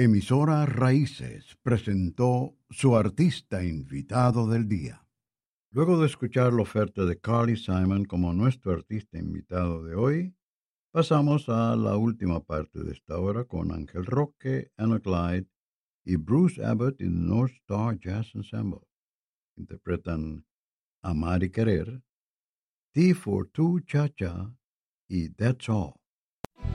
Emisora Raíces presentó su artista invitado del día. Luego de escuchar la oferta de Carly Simon como nuestro artista invitado de hoy, pasamos a la última parte de esta hora con Ángel Roque, Anna Clyde y Bruce Abbott y the North Star Jazz Ensemble. Interpretan Amar y Querer, T for Two Cha Cha y That's All.